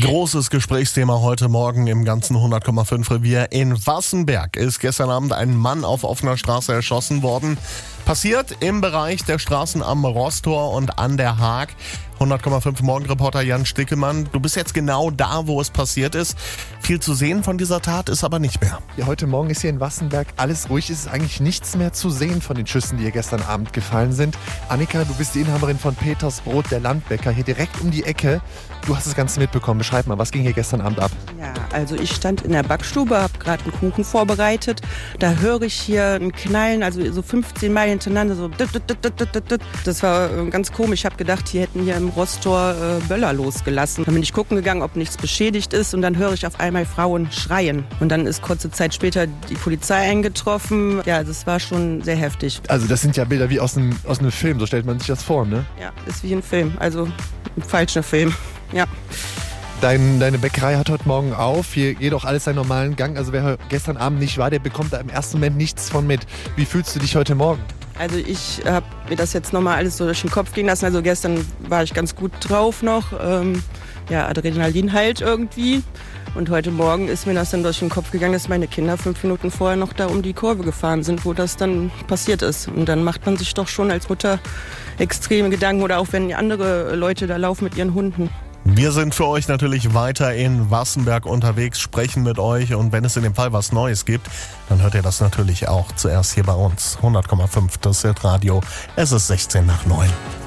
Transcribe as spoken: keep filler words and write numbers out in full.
Großes Gesprächsthema heute Morgen im ganzen hundert Komma fünf Revier. In Wassenberg ist gestern Abend ein Mann auf offener Straße erschossen worden. Passiert im Bereich der Straßen am Rosstor und an der Haag. hundert Komma fünf Morgenreporter Jan Stickemann, du bist jetzt genau da, wo es passiert ist. Viel zu sehen von dieser Tat ist aber nicht mehr. Ja, heute Morgen ist hier in Wassenberg alles ruhig. Es ist eigentlich nichts mehr zu sehen von den Schüssen, die hier gestern Abend gefallen sind. Annika, du bist die Inhaberin von Peters Brot, der Landbäcker, hier direkt um die Ecke. Du hast das Ganze mitbekommen. Beschreib mal, was ging hier gestern Abend ab? Ja, also ich stand in der Backstube, habe gerade einen Kuchen vorbereitet. Da höre ich hier ein Knallen, also so fünfzehn Mal hintereinander. So. Das war ganz komisch. Ich habe gedacht, die hätten hier im Rosstor äh, Böller losgelassen. Dann bin ich gucken gegangen, ob nichts beschädigt ist. Und dann höre ich auf einmal Frauen schreien. Und dann ist kurze Zeit später die Polizei eingetroffen. Ja, das war schon sehr heftig. Also das sind ja Bilder wie aus einem, aus einem Film. So stellt man sich das vor, ne? Ja, ist wie ein Film. Also ein falscher Film. Ja. Dein, deine Bäckerei hat heute Morgen auf. Hier geht auch alles seinen normalen Gang. Also wer gestern Abend nicht war, der bekommt da im ersten Moment nichts von mit. Wie fühlst du dich heute Morgen? Also ich habe mir das jetzt nochmal alles so durch den Kopf gehen lassen. Also gestern war ich ganz gut drauf noch. Ähm, ja, Adrenalin halt irgendwie. Und heute Morgen ist mir das dann durch den Kopf gegangen, dass meine Kinder fünf Minuten vorher noch da um die Kurve gefahren sind, wo das dann passiert ist. Und dann macht man sich doch schon als Mutter extreme Gedanken. Oder auch wenn andere Leute da laufen mit ihren Hunden. Wir sind für euch natürlich weiter in Wassenberg unterwegs, sprechen mit euch und wenn es in dem Fall was Neues gibt, dann hört ihr das natürlich auch zuerst hier bei uns. hundert Komma fünf, das ist Radio, es ist sechzehn nach neun.